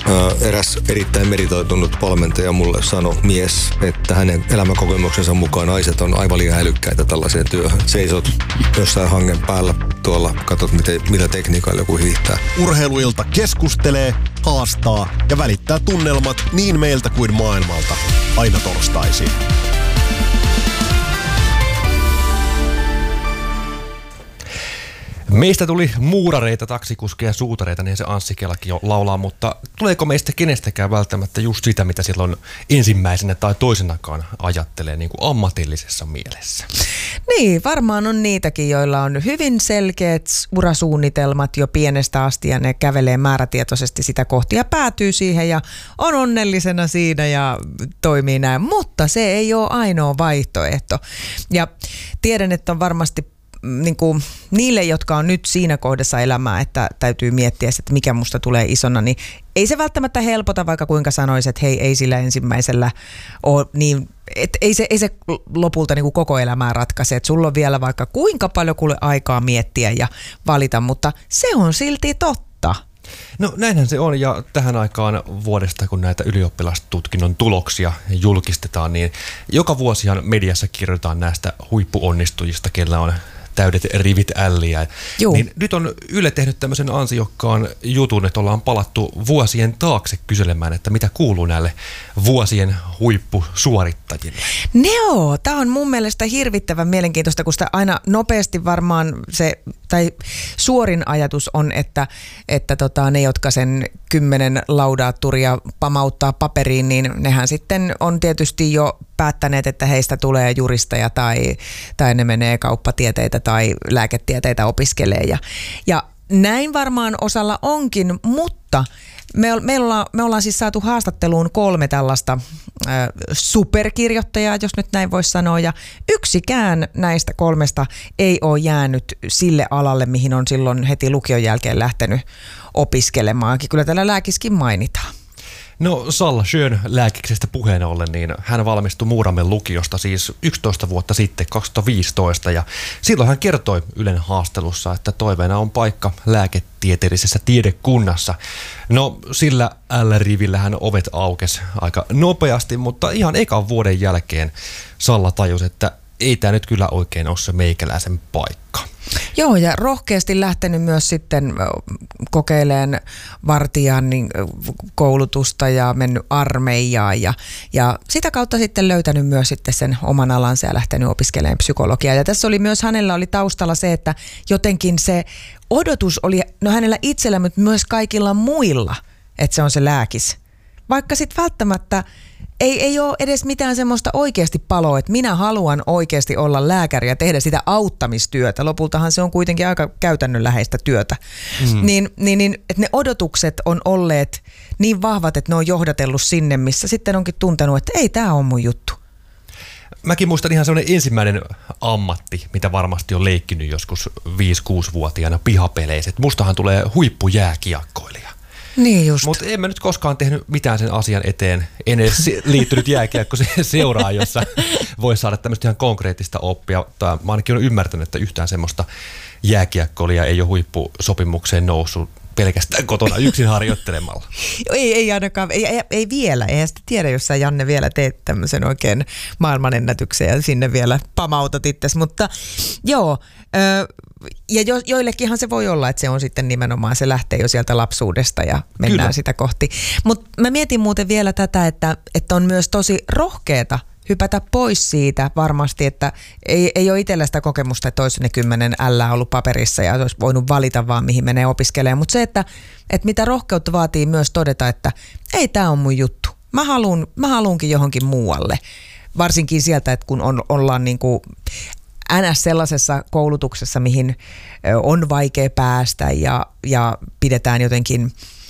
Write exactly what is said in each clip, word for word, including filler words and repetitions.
eräs erittäin meritoitunut valmentaja mulle sanoi, mies, että hänen elämänkokemuksensa mukaan naiset on aivan liian älykkäitä tällaiseen työhön. Seisot jossain hangen päällä tuolla, katsot miten, millä tekniikalla joku hiihtää. Urheiluilta keskustelee, haastaa ja välittää tunnelmat niin meiltä kuin maailmalta. Aina torstaisin. Meistä tuli muurareita, taksikuskeja ja suutareita, niin se Anssi Kelakin jo laulaa, mutta tuleeko meistä kenestäkään välttämättä just sitä, mitä silloin ensimmäisenä tai toisenakaan ajattelee niin kuin ammatillisessa mielessä? Niin, varmaan on niitäkin, joilla on hyvin selkeät urasuunnitelmat jo pienestä asti ja ne kävelee määrätietoisesti sitä kohti ja päätyy siihen ja on onnellisena siinä ja toimii näin, mutta se ei ole ainoa vaihtoehto. Ja tiedän, että on varmasti niin kuin niille, jotka on nyt siinä kohdassa elämää, että täytyy miettiä, että mikä musta tulee isona, niin ei se välttämättä helpota, vaikka kuinka sanoisi, että hei, ei sillä ensimmäisellä ole niin, että ei se, ei se lopulta niin kuin koko elämää ratkaise, että sulla on vielä vaikka kuinka paljon kuule aikaa miettiä ja valita, mutta se on silti totta. No näinhän se on, ja tähän aikaan vuodesta, kun näitä ylioppilastutkinnon tuloksia julkistetaan, niin joka vuosihan mediassa kirjoitetaan näistä huippuonnistujista, kellä on täydet rivit älliä. Niin nyt on Yle tehnyt tämmöisen ansiokkaan jutun, että ollaan palattu vuosien taakse kyselemään, että mitä kuuluu näille vuosien huippusuorittajille. Joo, tämä on mun mielestä hirvittävän mielenkiintoista, kun sitä aina nopeasti varmaan se, tai suorin ajatus on, että, että tota, ne, jotka sen kymmenen laudaatturia pamauttaa paperiin, niin nehän sitten on tietysti jo päättäneet, että heistä tulee juristeja tai, tai ne menee kauppatieteitä tai lääketieteitä opiskelee. Ja, ja näin varmaan osalla onkin, mutta me, me, ollaan, me ollaan siis saatu haastatteluun kolme tällaista äh, superkirjoittajaa, jos nyt näin voisi sanoa, ja yksikään näistä kolmesta ei ole jäänyt sille alalle, mihin on silloin heti lukion jälkeen lähtenyt opiskelemaan. Kyllä täällä lääkiskin mainitaan. No Salla Schön lääkiksestä puheen ollen, niin hän valmistui Muuramen lukiosta siis yksitoista vuotta sitten, kaksituhattaviisitoista, ja silloin hän kertoi Ylen haastelussa, että toiveena on paikka lääketieteellisessä tiedekunnassa. No sillä L-rivillä hän ovet aukesi aika nopeasti, mutta ihan ekan vuoden jälkeen Salla tajusi, että ei tämä nyt kyllä oikein ole se meikäläisen paikka. Joo, ja rohkeasti lähtenyt myös sitten kokeilemaan vartijan koulutusta ja mennyt armeijaan ja, ja sitä kautta sitten löytänyt myös sitten sen oman alansa ja lähtenyt opiskelemaan psykologiaa. Ja tässä oli myös, hänellä oli taustalla se, että jotenkin se odotus oli, no hänellä itsellä, mutta myös kaikilla muilla, että se on se lääkis. Vaikka sitten välttämättä Ei, ei ole edes mitään semmoista oikeasti paloa, että minä haluan oikeasti olla lääkäri ja tehdä sitä auttamistyötä. Lopultahan se on kuitenkin aika käytännönläheistä työtä. Mm. Niin, niin, niin, että ne odotukset on olleet niin vahvat, että ne on johdatellut sinne, missä sitten onkin tuntenut, että ei tämä ole mun juttu. Mäkin muistan ihan semmoinen ensimmäinen ammatti, mitä varmasti on leikkinyt joskus viisi-kuusi-vuotiaana pihapeleissä. Mustahan tulee huippujääkiekkoilija. Niin just. Mutta en mä nyt koskaan tehnyt mitään sen asian eteen. En edes liittynyt jääkiekko-seuraan, jossa voi saada tämmöistä ihan konkreettista oppia. Tai mä ainakin olen ymmärtänyt, että yhtään semmoista jääkiekkoilijaa ei ole huippusopimukseen noussut pelkästään kotona yksin harjoittelemalla. ei, ei ainakaan, ei, ei, ei vielä. Eihän sitä tiedä, jos sä Janne vielä teet tämmöisen oikein maailmanennätyksen ja sinne vielä pamautat itses. Mutta joo, ö, ja jo, joillekinhan se voi olla, että se on sitten nimenomaan, se lähtee jo sieltä lapsuudesta ja mennään Kyllä. sitä kohti. Mutta mä mietin muuten vielä tätä, että, että on myös tosi rohkeata hypätä pois siitä varmasti, että ei, ei ole itsellä sitä kokemusta, että olisi ne kymmenen ällää ollut paperissa ja olisi voinut valita vaan, mihin menee opiskelemaan. Mutta se, että, että mitä rohkeutta vaatii myös todeta, että ei tämä on mun juttu. Mä haluun, mä haluunkin johonkin muualle. Varsinkin sieltä, että kun on, ollaan niin kuin ns. Sellaisessa koulutuksessa, mihin on vaikea päästä ja, ja pidetään jotenkin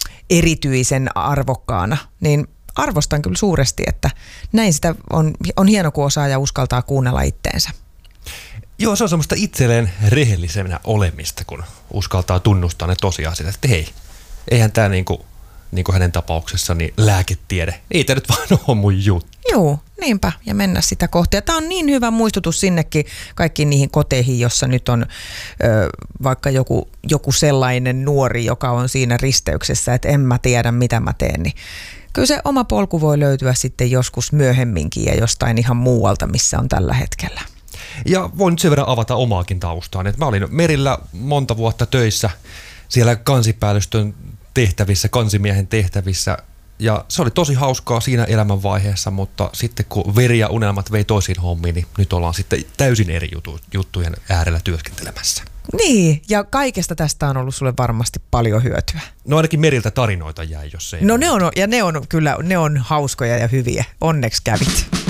erityisen arvokkaana, niin arvostan kyllä suuresti, että näin sitä on, on hieno, kun osaa ja uskaltaa kuunnella itteensä. Joo, se on semmoista itselleen rehellisenä olemista, kun uskaltaa tunnustaa ne tosiasiat, että hei, eihän tämä niinku, niinku hänen tapauksessaan niin lääketiede, ei tämä nyt vaan ole mun juttu. Joo, niinpä, ja mennä sitä kohti. Ja tämä on niin hyvä muistutus sinnekin kaikkiin niihin koteihin, jossa nyt on ö, vaikka joku, joku sellainen nuori, joka on siinä risteyksessä, että en mä tiedä, mitä mä teen, niin kyllä se oma polku voi löytyä sitten joskus myöhemminkin ja jostain ihan muualta, missä on tällä hetkellä. Ja voin nyt sen verran avata omaakin taustaan. Mä olin Merillä monta vuotta töissä siellä kansipäällystön tehtävissä, kansimiehen tehtävissä. Ja se oli tosi hauskaa siinä elämänvaiheessa, mutta sitten kun veri ja unelmat vei toisiin hommiin, niin nyt ollaan sitten täysin eri jutu, juttujen äärellä työskentelemässä. Niin, ja kaikesta tästä on ollut sulle varmasti paljon hyötyä. No ainakin Meriltä tarinoita jäi, jos ei. No ne on, ja ne on kyllä, ne on hauskoja ja hyviä. Onneksi kävit.